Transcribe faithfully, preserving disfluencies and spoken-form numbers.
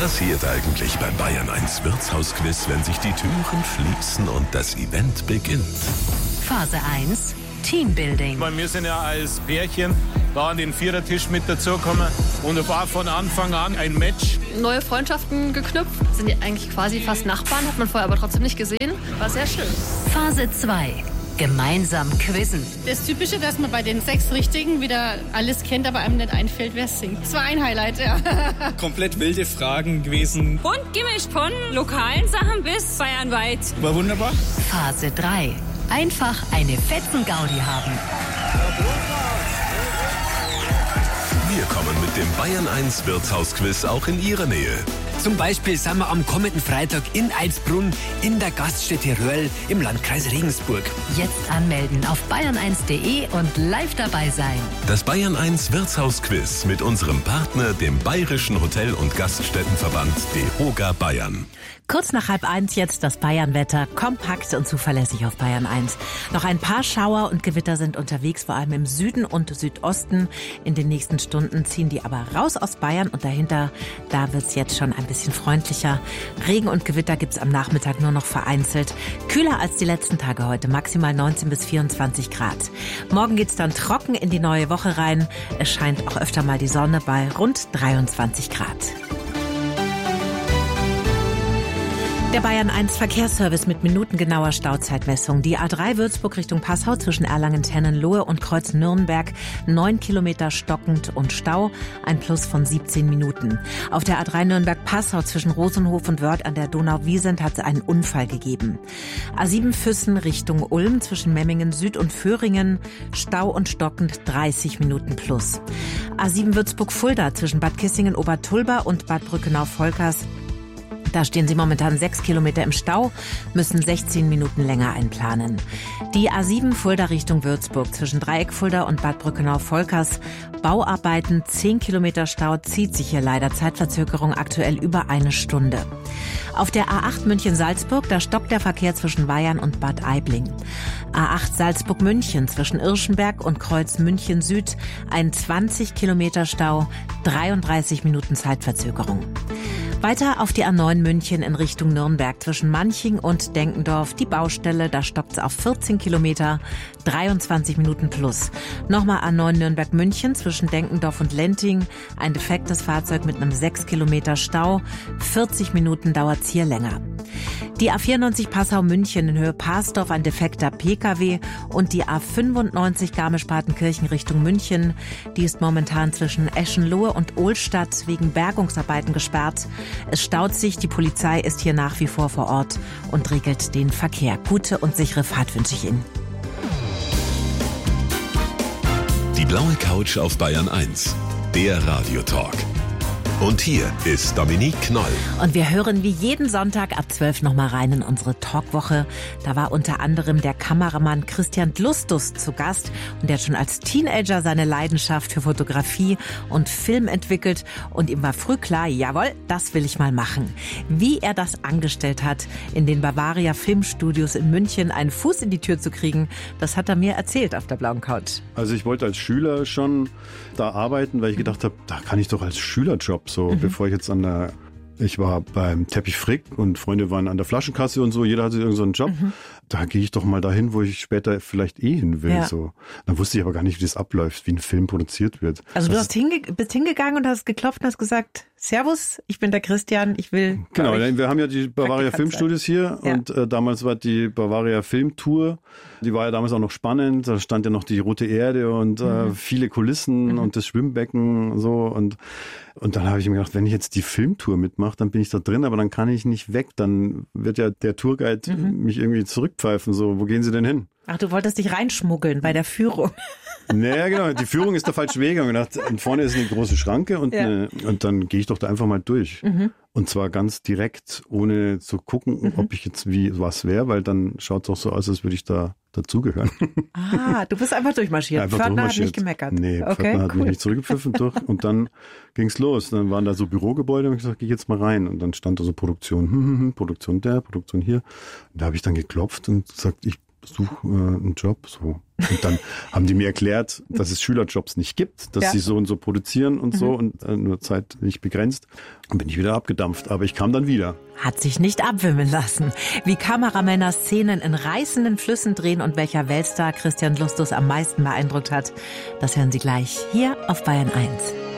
passiert eigentlich beim Bayern eins Wirtshausquiz, wenn sich die Türen schließen und das Event beginnt? Phase eins, Teambuilding. Wir sind ja als Pärchen da an den Vierertisch mit dazugekommen und es war von Anfang an ein Match. Neue Freundschaften geknüpft, sind ja eigentlich quasi fast Nachbarn, hat man vorher aber trotzdem nicht gesehen. War sehr schön. Phase zwei, gemeinsam quizzen. Das Typische, dass man bei den sechs Richtigen wieder alles kennt, aber einem nicht einfällt, wer singt. Das war ein Highlight, ja. Komplett wilde Fragen gewesen. Bunt gemischt von lokalen Sachen bis bayernweit. War wunderbar. Phase drei, einfach eine Fetzen-Gaudi haben. Wir kommen mit dem Bayern eins Wirtshausquiz auch in Ihre Nähe. Zum Beispiel sind wir am kommenden Freitag in Eilsbrunn in der Gaststätte Röhrl im Landkreis Regensburg. Jetzt anmelden auf bayern eins punkt de und live dabei sein. Das Bayern eins Wirtshausquiz mit unserem Partner, dem Bayerischen Hotel- und Gaststättenverband DEHOGA Bayern. Kurz nach halb eins jetzt das Bayernwetter, kompakt und zuverlässig auf Bayern eins. Noch ein paar Schauer und Gewitter sind unterwegs, vor allem im Süden und Südosten. In den nächsten Stunden ziehen die aber raus aus Bayern und dahinter, da wird's jetzt schon ein bisschen freundlicher. Regen und Gewitter gibt's am Nachmittag nur noch vereinzelt. Kühler als die letzten Tage heute, maximal neunzehn bis vierundzwanzig Grad. Morgen geht's dann trocken in die neue Woche rein. Es scheint auch öfter mal die Sonne bei rund dreiundzwanzig Grad. Der Bayern eins Verkehrsservice mit minutengenauer Stauzeitmessung. Die A drei Würzburg Richtung Passau zwischen Erlangen-Tennenlohe und Kreuz Nürnberg. Neun Kilometer stockend und Stau. Ein Plus von siebzehn Minuten. Auf der A drei Nürnberg-Passau zwischen Rosenhof und Wörth an der Donau-Wiesent hat es einen Unfall gegeben. A sieben Füssen Richtung Ulm zwischen Memmingen Süd und Föhringen. Stau und stockend dreißig Minuten plus. A sieben Würzburg-Fulda zwischen Bad Kissingen-Obertulba und Bad Brückenau-Volkers. Da stehen sie momentan sechs Kilometer im Stau, müssen sechzehn Minuten länger einplanen. Die A sieben Fulda Richtung Würzburg zwischen Dreieck Fulda und Bad Brückenau-Volkers. Bauarbeiten, zehn Kilometer Stau, zieht sich hier leider Zeitverzögerung aktuell über eine Stunde. Auf der A acht München-Salzburg, da stockt der Verkehr zwischen Weyern und Bad Aibling. A acht Salzburg-München zwischen Irschenberg und Kreuz München Süd, ein zwanzig Kilometer Stau, dreiunddreißig Minuten Zeitverzögerung. Weiter auf die A neun München in Richtung Nürnberg zwischen Manching und Denkendorf. Die Baustelle, da stockt's auf vierzehn Kilometer, dreiundzwanzig Minuten plus. Nochmal A neun Nürnberg-München zwischen Denkendorf und Lenting. Ein defektes Fahrzeug mit einem sechs Kilometer Stau. vierzig Minuten dauert's hier länger. Die A vierundneunzig Passau-München in Höhe Pasdorf, ein defekter P K W. Und die A fünfundneunzig Garmisch-Partenkirchen Richtung München. Die ist momentan zwischen Eschenlohe und Ohlstadt wegen Bergungsarbeiten gesperrt. Es staut sich, die Polizei ist hier nach wie vor vor Ort und regelt den Verkehr. Gute und sichere Fahrt wünsche ich Ihnen. Die blaue Couch auf Bayern eins, der Radiotalk. Und hier ist Dominique Knoll. Und wir hören wie jeden Sonntag ab zwölf nochmal rein in unsere Talkwoche. Da war unter anderem der Kameramann Christian Dlustus zu Gast. Und der hat schon als Teenager seine Leidenschaft für Fotografie und Film entwickelt. Und ihm war früh klar, jawohl, das will ich mal machen. Wie er das angestellt hat, in den Bavaria Filmstudios in München einen Fuß in die Tür zu kriegen, das hat er mir erzählt auf der blauen Couch. Also ich wollte als Schüler schon da arbeiten, weil ich gedacht habe, da kann ich doch als Schülerjob so, mhm. bevor ich jetzt an der, ich war beim Teppich Frick und Freunde waren an der Flaschenkasse und so, jeder hatte irgendeinen so einen Job. Mhm. Da gehe ich doch mal dahin, wo ich später vielleicht eh hin will. Ja. So. Dann wusste ich aber gar nicht, wie das abläuft, wie ein Film produziert wird. Also du hast hinge- bist hingegangen und hast geklopft und hast gesagt, Servus, ich bin der Christian, ich will... Genau, wir haben ja die Bavaria Filmstudios hier ja. und äh, damals war die Bavaria Filmtour, die war ja damals auch noch spannend, da stand ja noch die Rote Erde und mhm. äh, viele Kulissen mhm. und das Schwimmbecken und so und und dann habe ich mir gedacht, wenn ich jetzt die Filmtour mitmache, dann bin ich da drin, aber dann kann ich nicht weg, dann wird ja der Tourguide mhm. mich irgendwie zurückpfeifen, so, wo gehen Sie denn hin? Ach, du wolltest dich reinschmuggeln bei der Führung. Naja, genau. Die Führung ist der falsche Weg. Und gedacht, und vorne ist eine große Schranke und, ja. eine, und dann gehe ich doch da einfach mal durch. Mhm. Und zwar ganz direkt, ohne zu gucken, mhm. ob ich jetzt wie was wäre, weil dann schaut es auch so aus, als würde ich da dazugehören. Ah, du bist einfach durchmarschiert. Einfach Pförtner durchmarschiert. hat nicht gemeckert. Nee, okay, Pförtner hat cool. mich nicht zurückgepfiffen durch. Und dann ging's los. Dann waren da so Bürogebäude und ich gesagt, geh jetzt mal rein. Und dann stand da so Produktion, hm, hm, hm, Produktion der, Produktion hier. Und da habe ich dann geklopft und gesagt, ich suche äh, einen Job. So. Und dann haben die mir erklärt, dass es Schülerjobs nicht gibt, dass ja. sie so und so produzieren und mhm. so und äh, nur zeitlich begrenzt. Und bin ich wieder abgedampft, aber ich kam dann wieder. Hat sich nicht abwimmeln lassen. Wie Kameramänner Szenen in reißenden Flüssen drehen und welcher Weltstar Christian Lustus am meisten beeindruckt hat, das hören Sie gleich hier auf Bayern eins.